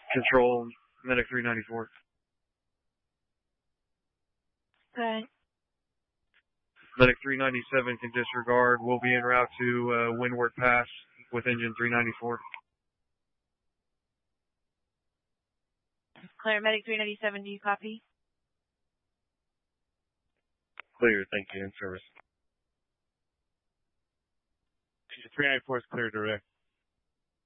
Control, Medic 394. Okay. Medic 397 can disregard. We'll be en route to Windward Pass with engine 394. Clear, Medic 397, do you copy? Clear, thank you, in service. 394 is clear direct.